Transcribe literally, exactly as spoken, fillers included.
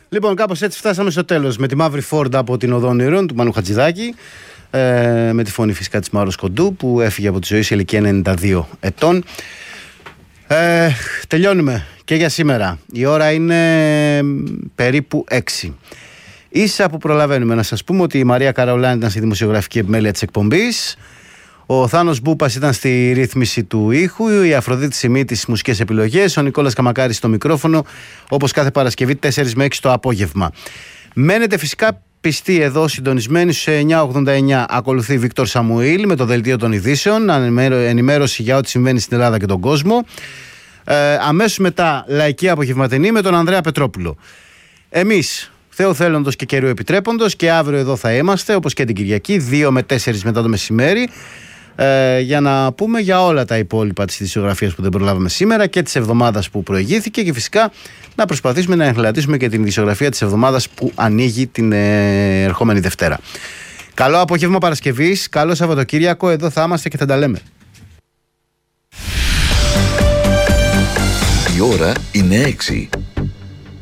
Λοιπόν, κάπως έτσι φτάσαμε στο τέλος. Με τη μαύρη Φόρντα από την Οδό Ονείρων του Μανού Χατζηδάκη. Ε, με τη φωνή φυσικά της Μάρος Κοντού που έφυγε από τη ζωή σε ηλικία ενενήντα δύο ετών. Ε, τελειώνουμε και για σήμερα. Η ώρα είναι περίπου έξι. Ίσα που προλαβαίνουμε να σας πούμε ότι η Μαρία Καραουλάνη ήταν στη δημοσιογραφική επιμέλεια της εκπομπής. Ο Θάνος Μπούπας ήταν στη ρύθμιση του ήχου, η Αφροδίτη Σιμίτη στις μουσικές επιλογές, ο Νικόλας Καμακάρης στο μικρόφωνο, όπως κάθε Παρασκευή τέσσερα με έξι το απόγευμα. Μένετε φυσικά πιστοί εδώ, συντονισμένοι στους εννιά ογδόντα εννιά. Ακολουθεί Βίκτορ Σαμουήλ με το δελτίο των ειδήσεων, ενημέρωση για ό,τι συμβαίνει στην Ελλάδα και τον κόσμο. Ε, αμέσως μετά Λαϊκή Απογευματινή με τον Ανδρέα Πετρόπουλο. Εμείς, Θεό θέλοντος και καιρού επιτρέποντος, και αύριο εδώ θα είμαστε, όπως και την Κυριακή, δύο με τέσσερα μετά το μεσημέρι, ε, για να πούμε για όλα τα υπόλοιπα της ειδησιογραφίας που δεν προλάβαμε σήμερα και της εβδομάδας που προηγήθηκε, και φυσικά να προσπαθήσουμε να εγχλατίσουμε και την ειδησιογραφία της εβδομάδας που ανοίγει την ε, ερχόμενη Δευτέρα. Καλό απόγευμα Παρασκευής, καλό Σαββατοκύριακο, εδώ θα είμαστε και θα τα λέμε. Η ώρα είναι έξι.